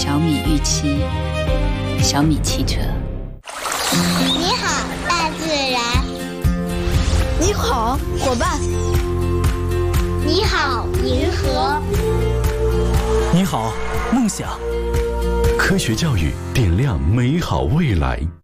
小米预期，小米汽车。 你好，大自然。 你好，伙伴。 你好，银河。 你好，梦想。 科学教育点亮美好未来。